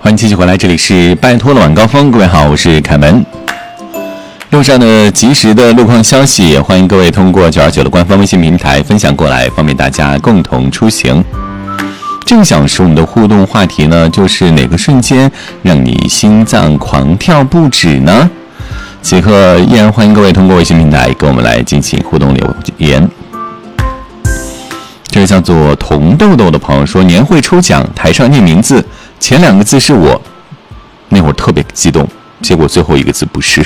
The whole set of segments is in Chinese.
欢迎继续回来，这里是拜托了晚高峰，各位好，我是凯文。路上的及时的路况消息，欢迎各位通过929的官方微信平台分享过来，方便大家共同出行。正想说我们的互动话题呢，就是哪个瞬间让你心脏狂跳不止呢？此刻依然欢迎各位通过微信平台跟我们来进行互动留言。这个叫做童豆豆的朋友说，年会抽奖台上念名字，前2个字是我，那会儿特别激动，结果最后1个字不是。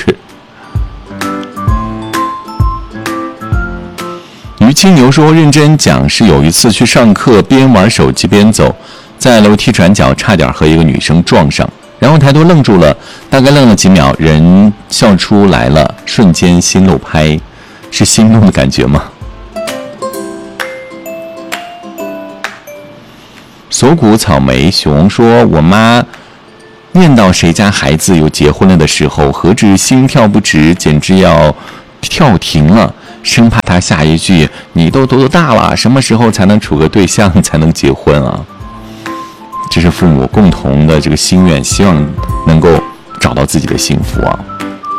于青牛说，认真讲是有一次去上课，边玩手机边走，在楼梯转角差点和一个女生撞上，然后抬头愣住了，大概愣了几秒，人笑出来了，瞬间心漏拍，是心动的感觉吗？锁骨草莓熊说，我妈念到谁家孩子又结婚了的时候，何止心跳不止，简直要跳停了，生怕他下一句你都多大了，什么时候才能处个对象才能结婚啊？这是父母共同的这个心愿，希望能够找到自己的幸福啊。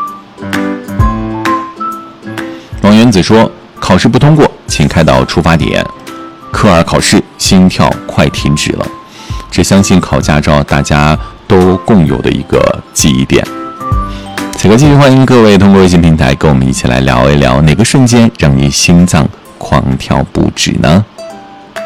王原子说，考试不通过，请开导出发点。科2考试，心跳快停止了，这相信考驾照大家都共有的一个记忆点。此刻继续欢迎各位通过微信平台跟我们一起来聊一聊，哪个瞬间让你心脏狂跳不止呢？